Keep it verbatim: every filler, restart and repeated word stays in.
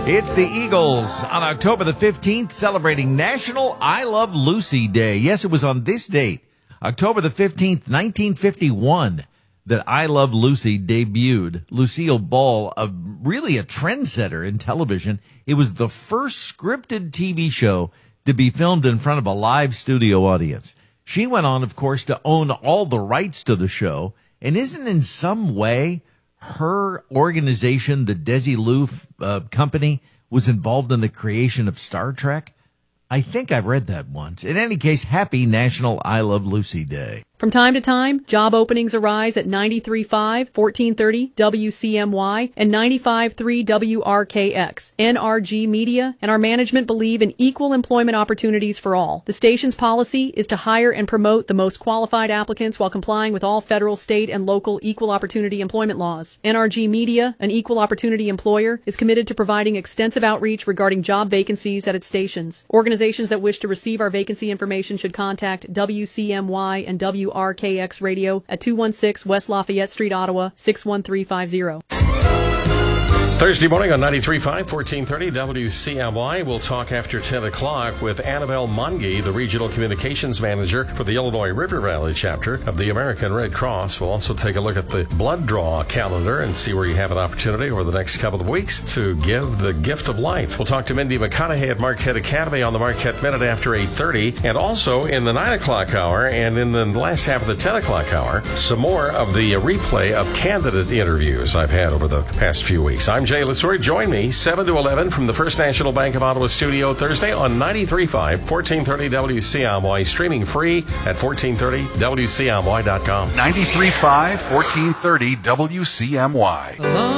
It's the Eagles on October the fifteenth, celebrating National I Love Lucy Day. Yes, it was on this date, October the fifteenth, nineteen fifty-one, that I Love Lucy debuted. Lucille Ball, a, really a trendsetter in television. It was the first scripted T V show to be filmed in front of a live studio audience. She went on, of course, to own all the rights to the show, and isn't in some way her organization, the Desilu uh, company, was involved in the creation of Star Trek? I think I've read that once. In any case, happy National I Love Lucy Day. From time to time, job openings arise at ninety-three point five, fourteen thirty W C M Y and ninety-five point three W R K X. N R G Media and our management believe in equal employment opportunities for all. The station's policy is to hire and promote the most qualified applicants while complying with all federal, state, and local equal opportunity employment laws. N R G Media, an equal opportunity employer, is committed to providing extensive outreach regarding job vacancies at its stations. Organizations that wish to receive our vacancy information should contact W C M Y and W R K X Radio at two one six West Lafayette Street, Ottawa, six one three five zero. Thursday morning on ninety-three point five, fourteen thirty W C M Y. We'll talk after ten o'clock with Annabelle Mungy, the Regional Communications Manager for the Illinois River Valley chapter of the American Red Cross. We'll also take a look at the blood draw calendar and see where you have an opportunity over the next couple of weeks to give the gift of life. We'll talk to Mindy McConaughey at Marquette Academy on the Marquette Minute after eight thirty, and also in the nine o'clock hour and in the last half of the ten o'clock hour, some more of the replay of candidate interviews I've had over the past few weeks. I'm Jay Lassouri. Join me seven to eleven from the First National Bank of Ottawa studio Thursday on ninety-three point five, fourteen thirty W C M Y, streaming free at fourteen thirty W C M Y dot com. ninety-three point five, fourteen thirty W C M Y.